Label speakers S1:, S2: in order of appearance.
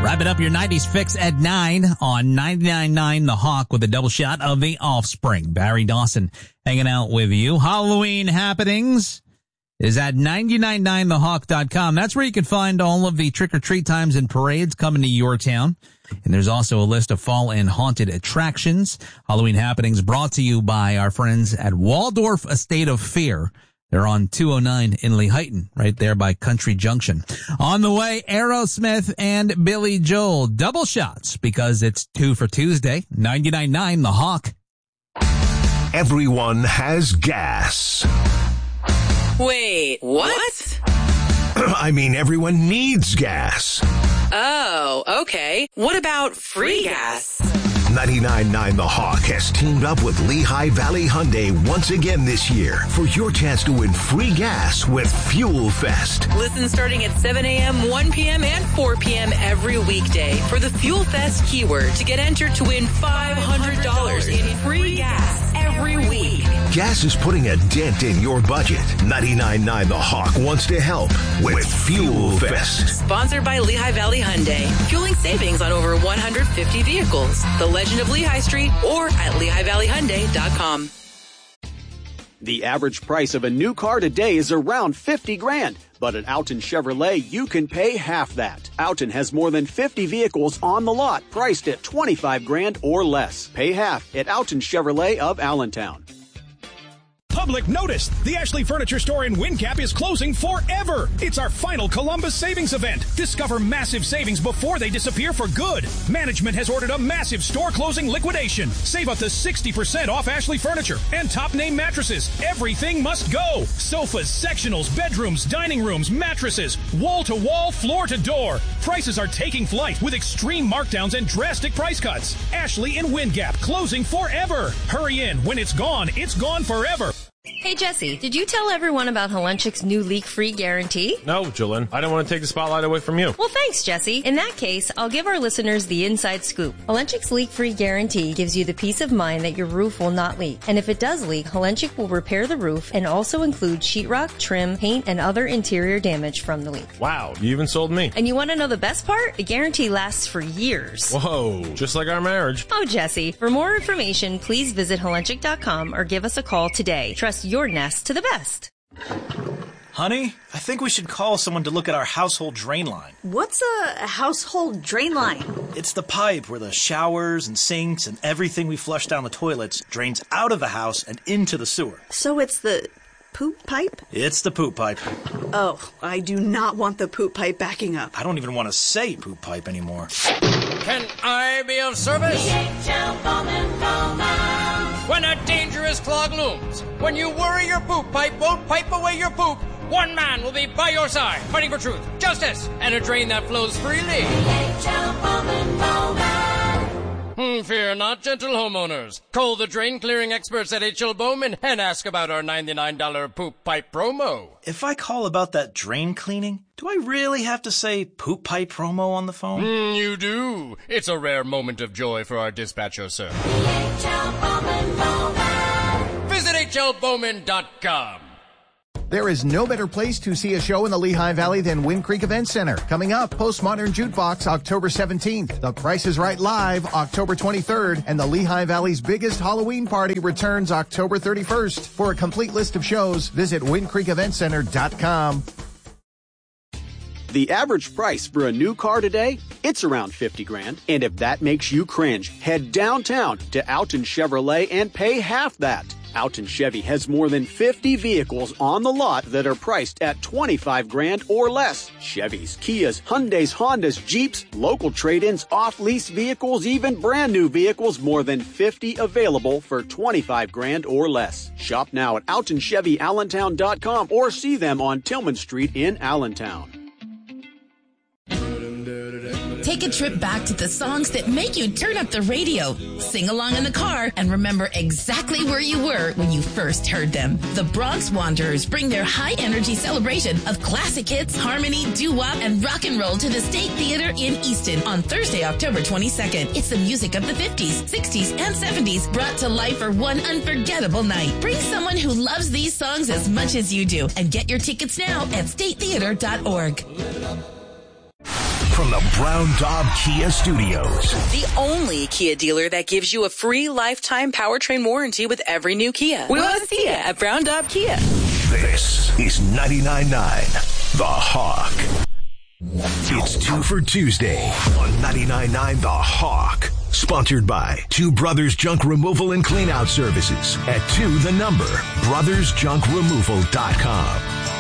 S1: Wrapping up your 90s fix at 9 on 99.9 The Hawk with a double shot of The Offspring. Barry Dawson hanging out with you. Halloween happenings is at 999thehawk.com. That's where you can find all of the trick-or-treat times and parades coming to your town. And there's also a list of fall and haunted attractions. Halloween happenings brought to you by our friends at Waldorf Estate of Fear. They're on 209 in Lehighton, right there by Country Junction. On the way, Aerosmith and Billy Joel. Double shots because it's 2 for Tuesday. 99.9 The Hawk.
S2: Everyone has gas.
S3: Wait, what?
S2: I mean, everyone needs gas.
S3: Oh, okay. What about free gas?
S2: 99.9 The Hawk has teamed up with Lehigh Valley Hyundai once again this year for your chance to win free gas with Fuel Fest.
S3: Listen starting at 7 a.m., 1 p.m., and 4 p.m. every weekday for the Fuel Fest keyword to get entered to win $500 in free gas every week.
S2: Gas is putting a dent in your budget. 99.9 The Hawk wants to help with Fuel Fest.
S3: Sponsored by Lehigh Valley Hyundai. Fueling savings on over 150 vehicles. The Legend of Lehigh Street or at LehighValleyHyundai.com.
S4: The average price of a new car today is around $50,000. But at Alton Chevrolet, you can pay half that. Alton has more than 50 vehicles on the lot priced at $25,000 or less. Pay half at Alton Chevrolet of Allentown.
S5: Public notice! The Ashley Furniture Store in WinCap is closing forever! It's our final Columbus Savings event. Discover massive savings before they disappear for good. Management has ordered a massive store closing liquidation. Save up to 60% off Ashley Furniture and top name mattresses. Everything must go. Sofas, sectionals, bedrooms, dining rooms, mattresses, wall to wall, floor to door. Prices are taking flight with extreme markdowns and drastic price cuts. Ashley and WinGap closing forever. Hurry in. When it's gone forever.
S6: Hey, Jesse, did you tell everyone about Helenchik's new leak-free guarantee?
S7: No, Jolyn. I don't want to take the spotlight away from you.
S6: Well, thanks, Jesse. In that case, I'll give our listeners the inside scoop. Helenchik's leak-free guarantee gives you the peace of mind that your roof will not leak. And if it does leak, Helenchik will repair the roof and also include sheetrock, trim, paint, and other interior damage from the leak.
S7: Wow, you even sold me.
S6: And you want to know the best part? The guarantee lasts for years.
S7: Whoa, just like our marriage.
S6: Oh, Jesse, for more information, please visit Helenchik.com or give us a call today. Trust your nest to the best.
S8: Honey, I think we should call someone to look at our household drain line.
S9: What's a household drain line?
S8: It's the pipe where the showers and sinks and everything we flush down the toilets drains out of the house and into the sewer.
S9: So it's the poop pipe?
S8: It's the poop pipe.
S9: Oh, I do not want the poop pipe backing up.
S8: I don't even want to say poop pipe anymore.
S10: Can I be of service? When a dangerous clog looms, when you worry your poop pipe won't pipe away your poop, one man will be by your side, fighting for truth, justice, and a drain that flows freely. Fear not, gentle homeowners. Call the drain clearing experts at H.L. Bowman and ask about our $99 poop pipe promo.
S8: If I call about that drain cleaning, do I really have to say poop pipe promo on the phone?
S10: You do. It's a rare moment of joy for our dispatcher, sir. Visit hlbowman.com.
S11: There is no better place to see a show in the Lehigh Valley than Wind Creek Event Center. Coming up, Postmodern Jukebox, October 17th. The Price is Right Live, October 23rd. And the Lehigh Valley's biggest Halloween party returns October 31st. For a complete list of shows, visit windcreekeventcenter.com.
S4: The average price for a new car today, it's around $50,000. And if that makes you cringe, head downtown to Alton Chevrolet and pay half that. Alton Chevy has more than 50 vehicles on the lot that are priced at $25,000 or less. Chevys, Kias, Hyundais, Hondas, Jeeps, local trade-ins, off-lease vehicles, even brand new vehicles, more than 50 available for $25,000 or less. Shop now at AltonChevyAllentown.com or see them on Tillman Street in Allentown.
S12: Take a trip back to the songs that make you turn up the radio, sing along in the car, and remember exactly where you were when you first heard them. The Bronx Wanderers bring their high-energy celebration of classic hits, harmony, doo-wop, and rock and roll to the State Theater in Easton on Thursday, October 22nd. It's the music of the 50s, 60s, and 70s brought to life for one unforgettable night. Bring someone who loves these songs as much as you do and get your tickets now at statetheater.org.
S2: From the Brown Daub Kia Studios.
S3: The only Kia dealer that gives you a free lifetime powertrain warranty with every new Kia. We want to see you at Brown Daub Kia.
S2: This is 99.9 The Hawk. It's 2 for Tuesday on 99.9 The Hawk. Sponsored by Two Brothers Junk Removal and Cleanout Services at 2 the number, brothersjunkremoval.com.